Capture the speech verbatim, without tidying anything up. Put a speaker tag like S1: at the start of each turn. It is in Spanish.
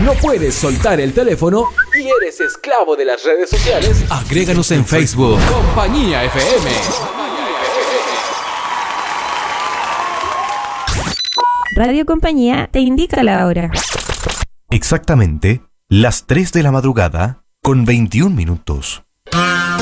S1: no puedes soltar el teléfono y eres esclavo de las redes sociales, agréganos en Facebook. Compañía F M.
S2: Radio Compañía te indica la hora.
S3: Exactamente las tres de la madrugada con veintiún minutos.